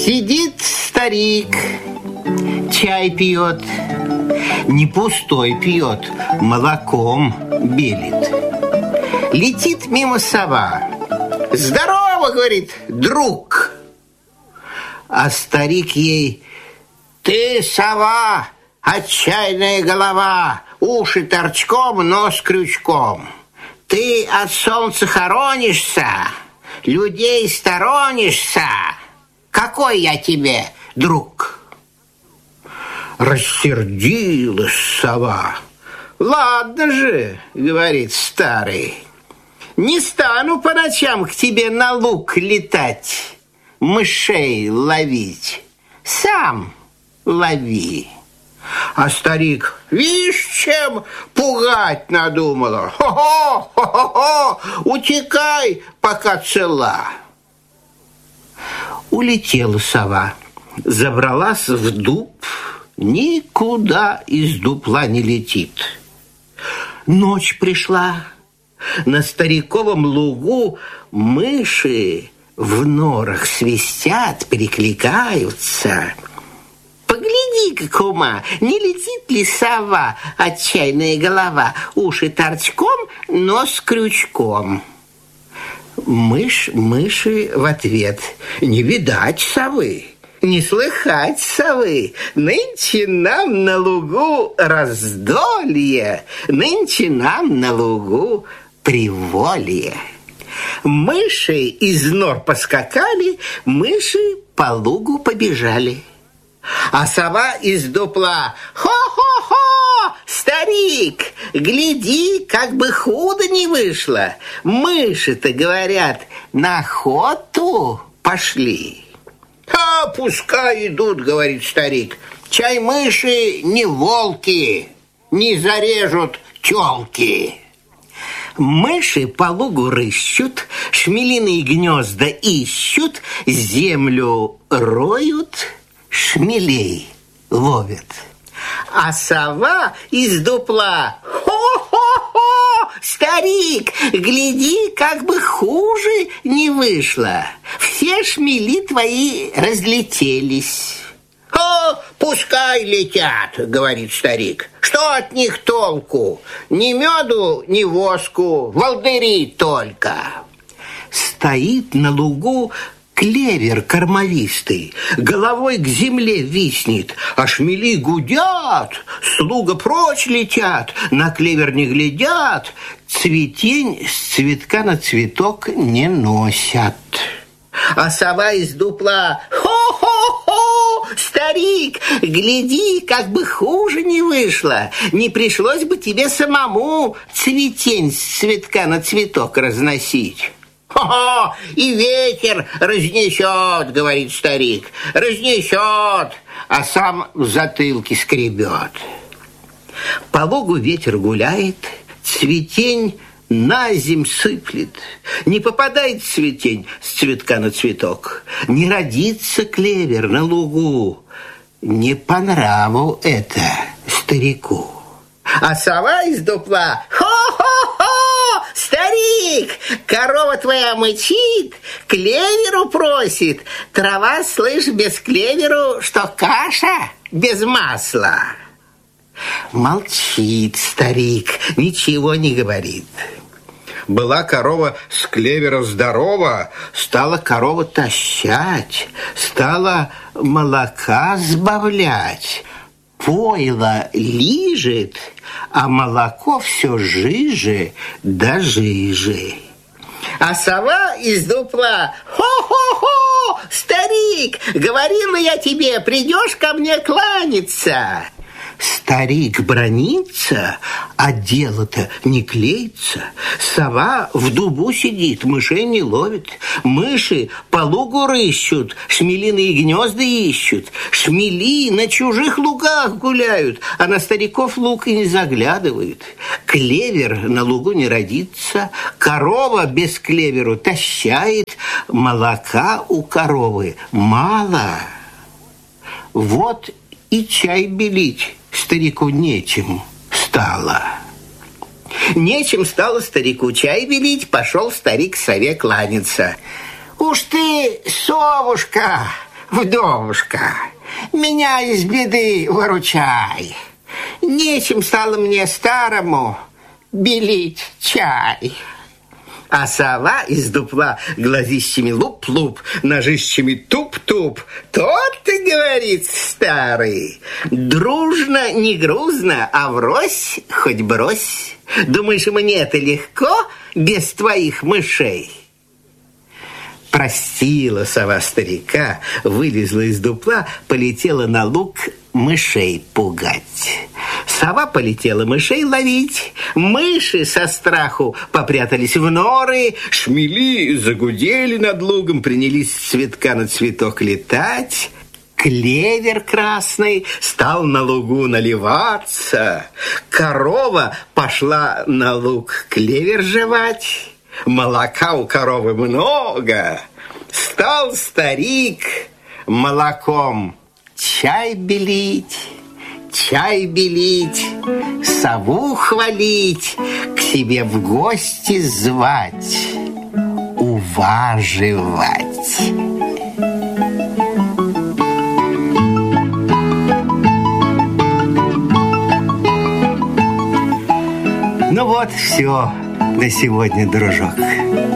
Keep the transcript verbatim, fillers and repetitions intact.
Сидит старик, чай пьет. Не пустой пьет, молоком белит. Летит мимо сова. «Здорово, — говорит, — друг!» А старик ей: «Ты, сова, отчаянная голова, уши торчком, нос крючком. Ты от солнца хоронишься, людей сторонишься. Какой я тебе друг?» Рассердилась сова. «Ладно же, — говорит старый, — не стану по ночам к тебе на луг летать, мышей ловить. Сам лови». А старик: «Вишь, чем пугать надумала? Хо-хо, хо-хо-хо, утекай, пока цела». Улетела сова, забралась в дуб, никуда из дупла не летит. Ночь пришла. На стариковом лугу мыши в норах свистят, перекликаются. Погляди-ка, кума, не летит ли сова, отчаянная голова, уши торчком, нос крючком? Мышь мыши в ответ: «Не видать совы, не слыхать совы. Нынче нам на лугу раздолье, нынче нам на лугу приволье». Мыши из нор поскакали, мыши по лугу побежали. А сова из дупла: «Хо-хо-хо, старик, гляди, как бы худо не вышло. Мыши-то, говорят, на охоту пошли». «А пускай идут, — говорит старик, — чай мыши не волки, не зарежут тёлки». Мыши по лугу рыщут, шмелиные гнезда ищут, землю роют, шмелей ловят. А сова из дупла: «Хо-хо-хо, старик, гляди, как бы хуже не вышло. Все шмели твои разлетелись». «О, пускай летят, — говорит старик, — что от них толку? Ни меду, ни воску, волдыри только». Стоит на лугу клевер кормовистый, головой к земле виснет, а шмели гудят, слуга прочь летят, на клевер не глядят, цветень с цветка на цветок не носят. А сова из дупла: «Хо-хо-хо, старик, гляди, как бы хуже не вышло. Не пришлось бы тебе самому цветень с цветка на цветок разносить». «Хо-хо, и ветер разнесет, — говорит старик, — разнесет, а сам в затылке скребет». По лугу ветер гуляет, цветень на земь сыплет. Не попадает цветень с цветка на цветок, не родится клевер на лугу. Не по нраву это старику. А сова из дупла: «Хо-хо-хо, старик, корова твоя мычит, клеверу просит. Трава, слышь, без клеверу, что каша без масла». Молчит старик, ничего не говорит. Была корова с клевера здорова, стала корова тащать, стала молока сбавлять. Пойло лижет, а молоко все жиже да жиже. А сова из дупла: «Хо-хо-хо, старик, говорила я тебе, придешь ко мне кланяться». Старик бранится, а дело-то не клеится. Сова в дубу сидит, мышей не ловит. Мыши по лугу рыщут, шмелиные гнезда ищут. Шмели на чужих лугах гуляют, а на стариков луг и не заглядывают. Клевер на лугу не родится, корова без клеверу тащает, молока у коровы мало. Вот и чай белить старику нечем стало. Нечем стало старику чай белить, пошел старик к сове кланяться. «Уж ты, совушка, Вдовушка, меня из беды выручай. Нечем стало мне старому белить чай. А сова из дупла глазищами луп-луп, ножищами туп-туп. Тот-то, говорит старый, дружно, не грузно, а врозь хоть брось. Думаешь, мне-то легко без твоих мышей? Простила сова старика, вылезла из дупла, полетела на луг мышей пугать. Сова полетела мышей ловить. Мыши со страху попрятались в норы. Шмели загудели над лугом, принялись с цветка на цветок летать. Клевер красный стал на лугу наливаться. Корова пошла на луг клевер жевать. Молока у коровы много. Стал старик молоком чай белить, чай белить, сову хвалить, к себе в гости звать, уваживать. Ну вот, все на сегодня, дружок.